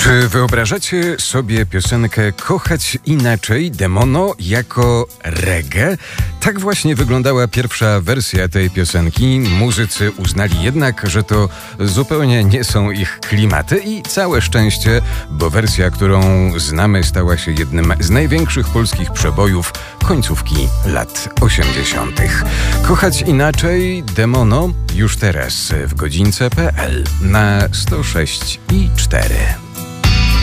Czy wyobrażacie sobie piosenkę Kochać Inaczej Demono jako reggae? Tak właśnie wyglądała pierwsza wersja tej piosenki. Muzycy uznali jednak, że to zupełnie nie są ich klimaty i całe szczęście, bo wersja, którą znamy, stała się jednym z największych polskich przebojów końcówki lat 80. Kochać Inaczej Demono już teraz w godzince.pl na 106,4.